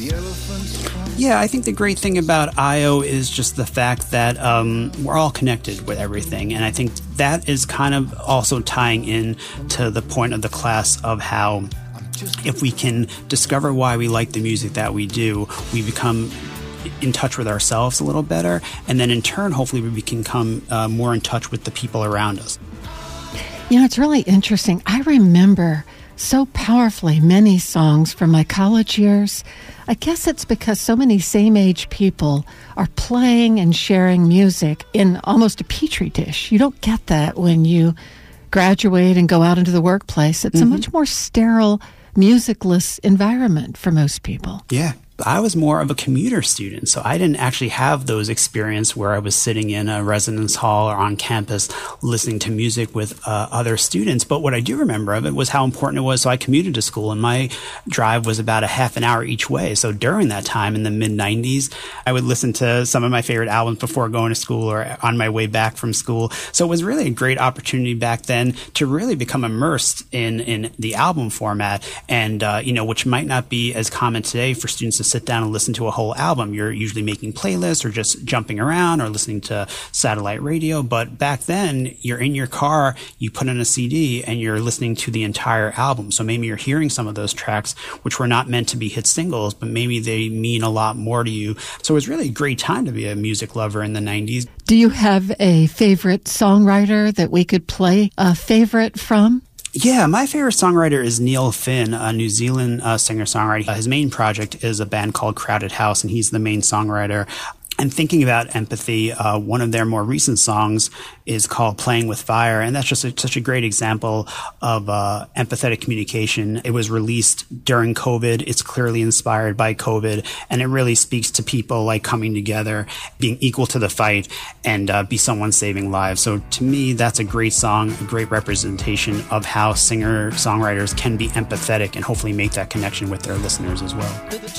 Yeah, I think the great thing about IO is just the fact that we're all connected with everything. And I think that is kind of also tying in to the point of the class of how if we can discover why we like the music that we do, we become in touch with ourselves a little better. And then in turn, hopefully we can become more in touch with the people around us. You know, it's really interesting. I remember so powerfully many songs from my college years. I guess it's because so many same-age people are playing and sharing music in almost a petri dish. You don't get that when you graduate and go out into the workplace. It's a much more sterile, musicless environment for most people. Yeah. I was more of a commuter student, so I didn't actually have those experiences where I was sitting in a residence hall or on campus listening to music with other students. But what I do remember of it was how important it was. So I commuted to school, and my drive was about a half an hour each way. So during that time in the mid-90s, I would listen to some of my favorite albums before going to school or on my way back from school. So it was really a great opportunity back then to really become immersed in the album format, and which might not be as common today for students to sit down and listen to a whole album. You're usually making playlists or just jumping around or listening to satellite radio. But back then, you're in your car, you put in a CD, and you're listening to the entire album. So maybe you're hearing some of those tracks, which were not meant to be hit singles, but maybe they mean a lot more to you. So it was really a great time to be a music lover in the 90s. Do you have a favorite songwriter that we could play a favorite from? Yeah, my favorite songwriter is Neil Finn, a New Zealand singer-songwriter. His main project is a band called Crowded House, and he's the main songwriter. And thinking about empathy, one of their more recent songs is called Playing with Fire. And that's just such a great example of empathetic communication. It was released during COVID. It's clearly inspired by COVID. And it really speaks to people like coming together, being equal to the fight, and be someone saving lives. So to me, that's a great song, a great representation of how singer-songwriters can be empathetic and hopefully make that connection with their listeners as well.